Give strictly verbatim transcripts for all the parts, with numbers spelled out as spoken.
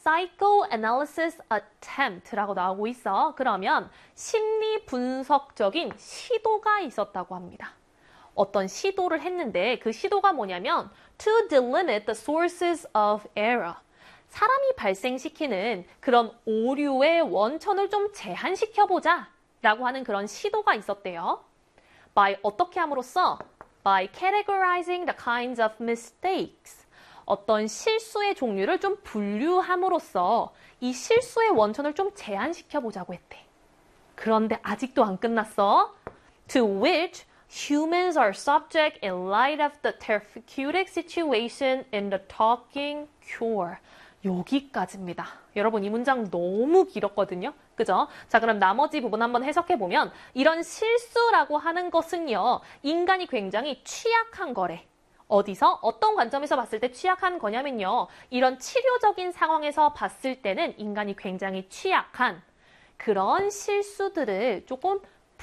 psychoanalysis attempt라고 나오고 있어. 그러면 심리 분석적인 시도가 있었다고 합니다. 어떤 시도를 했는데 그 시도가 뭐냐면 to delimit the sources of error. 사람이 발생시키는 그런 오류의 원천을 좀 제한시켜보자 라고 하는 그런 시도가 있었대요. by 어떻게 함으로써? by categorizing the kinds of mistakes. 어떤 실수의 종류를 좀 분류함으로써 이 실수의 원천을 좀 제한시켜보자고 했대. 그런데 아직도 안 끝났어. To which humans are subject in light of the therapeutic situation in the talking cure. 여기까지입니다. 여러분 이 문장 너무 길었거든요. 그죠? 자, 그럼 나머지 부분 한번 해석해보면 이런 실수라고 하는 것은요. 인간이 굉장히 취약한 거래. 어디서? 어떤 관점에서 봤을 때 취약한 거냐면요. 이런 치료적인 상황에서 봤을 때는 인간이 굉장히 취약한 그런 실수들을 조금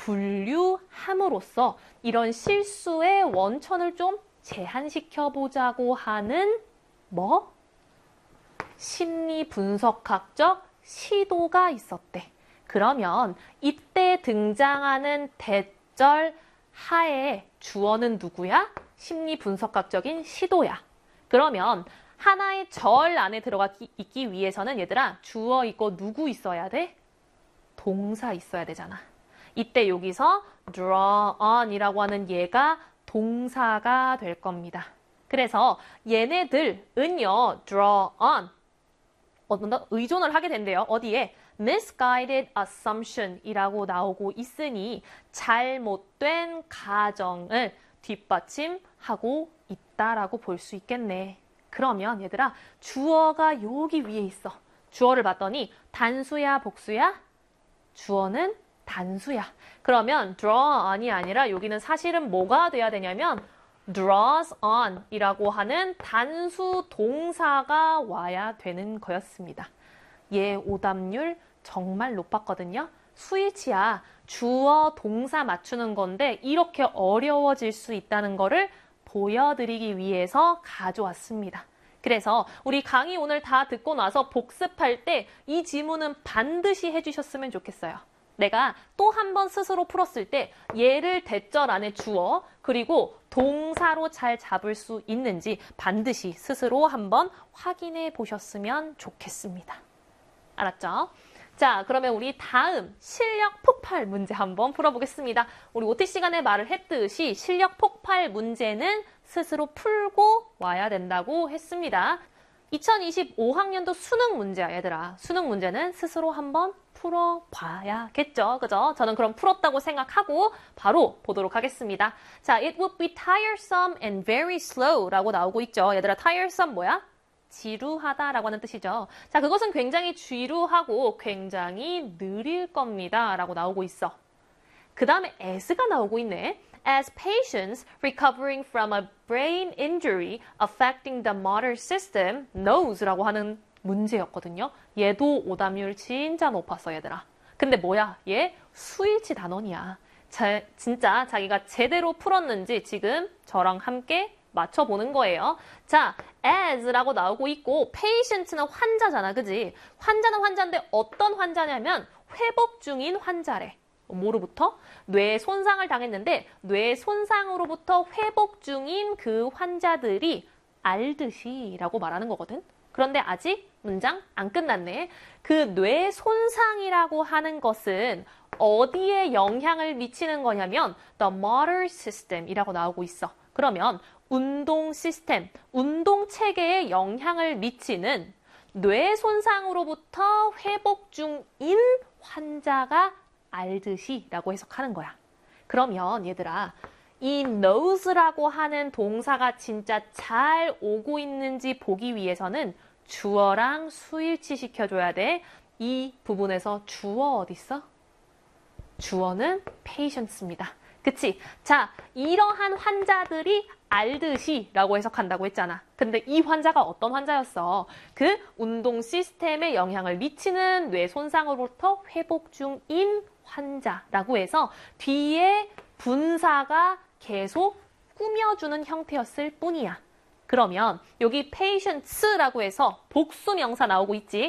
분류함으로써 이런 실수의 원천을 좀 제한시켜보자고 하는 뭐? 심리 분석학적 시도가 있었대. 그러면 이때 등장하는 대절 하에 주어는 누구야? 심리 분석학적인 시도야. 그러면 하나의 절 안에 들어가 있기 위해서는 얘들아 주어 있고 누구 있어야 돼? 동사 있어야 되잖아. 이때 여기서 draw on 이라고 하는 얘가 동사가 될 겁니다. 그래서 얘네들은요, draw on, 의존을 하게 된대요. 어디에? misguided assumption 이라고 나오고 있으니 잘못된 가정을 뒷받침하고 있다라고 볼 수 있겠네. 그러면 얘들아 주어가 여기 위에 있어. 주어를 봤더니 단수야 복수야? 주어는 단수야. 그러면 draw on이 아니라 여기는 사실은 뭐가 돼야 되냐면 draws on 이라고 하는 단수 동사가 와야 되는 거였습니다. 얘 오답률 정말 높았거든요. 스위치야. 주어 동사 맞추는 건데 이렇게 어려워질 수 있다는 거를 보여드리기 위해서 가져왔습니다. 그래서 우리 강의 오늘 다 듣고 나서 복습할 때 이 지문은 반드시 해주셨으면 좋겠어요. 내가 또 한 번 스스로 풀었을 때 얘를 대절 안에 주어 그리고 동사로 잘 잡을 수 있는지 반드시 스스로 한번 확인해 보셨으면 좋겠습니다. 알았죠? 자, 그러면 우리 다음 실력 폭발 문제 한번 풀어보겠습니다. 우리 오티 시간에 말을 했듯이 실력 폭발 문제는 스스로 풀고 와야 된다고 했습니다. 이천이십오 학년도 수능 문제야, 얘들아. 수능 문제는 스스로 한번 풀어봐야겠죠. 그죠? 저는 그럼 풀었다고 생각하고 바로 보도록 하겠습니다. 자, it would be tiresome and very slow 라고 나오고 있죠. 얘들아, tiresome 뭐야? 지루하다라고 하는 뜻이죠. 자, 그것은 굉장히 지루하고 굉장히 느릴 겁니다. 라고 나오고 있어. 그 다음에 as가 나오고 있네. As patients recovering from a brain injury affecting the motor system knows 라고 하는 문제였거든요. 얘도 오답률 진짜 높았어, 얘들아. 근데 뭐야? 얘 스위치 단원이야. 자, 진짜 자기가 제대로 풀었는지 지금 저랑 함께 맞춰보는 거예요. 자, as라고 나오고 있고 patient는 환자잖아, 그지? 환자는 환자인데 어떤 환자냐면 회복 중인 환자래. 뭐로부터? 뇌 손상을 당했는데 뇌 손상으로부터 회복 중인 그 환자들이 알듯이 라고 말하는 거거든. 그런데 아직 문장 안 끝났네. 그 뇌 손상이라고 하는 것은 어디에 영향을 미치는 거냐면 the motor system 이라고 나오고 있어. 그러면 운동 시스템, 운동 체계에 영향을 미치는 뇌 손상으로부터 회복 중인 환자가 알듯이 라고 해석하는 거야. 그러면 얘들아, 이 knows라고 하는 동사가 진짜 잘 오고 있는지 보기 위해서는 주어랑 수일치 시켜줘야 돼. 이 부분에서 주어 어디 있어? 주어는 patients입니다. 그치? 자, 이러한 환자들이 알듯이 라고 해석한다고 했잖아. 근데 이 환자가 어떤 환자였어? 그 운동 시스템에 영향을 미치는 뇌 손상으로부터 회복 중인 환자라고 해서 뒤에 분사가 계속 꾸며주는 형태였을 뿐이야. 그러면 여기 patients라고 해서 복수 명사 나오고 있지?